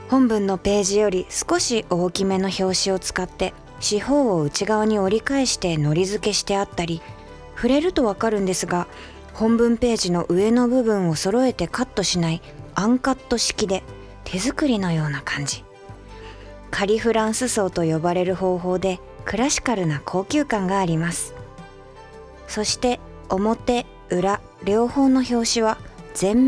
本文のページより少し大きめの表紙を使って四方を内側に折り返して糊付けしてあったり、触れるとわかるんですが、本文ページの上の部分を揃えてカットしないアンカット式で手作りのような感じ。仮フランス装と呼ばれる方法でクラシカルな高級感があります。そして表裏両方の表紙は全面